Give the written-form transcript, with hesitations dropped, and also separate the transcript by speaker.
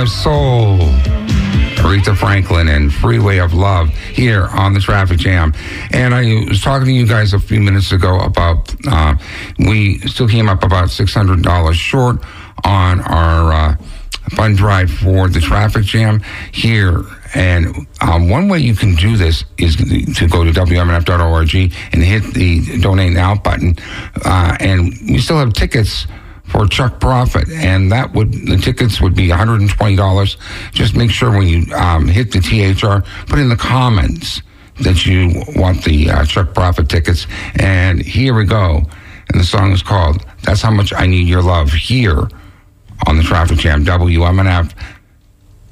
Speaker 1: Soul. Aretha Franklin and Freeway of Love here on the Traffic Jam. And I was talking to you guys a few minutes ago about, we still came up about $600 short on our fund drive for the Traffic Jam here. And one way you can do this is to go to WMNF.org and hit the Donate Now button. And we still have tickets for Chuck Prophet, and the tickets would be $120. Just make sure when you hit the THR, put in the comments that you want the Chuck Prophet tickets. And here we go. And the song is called "That's How Much I Need Your Love" here on the Traffic Jam, WMNF.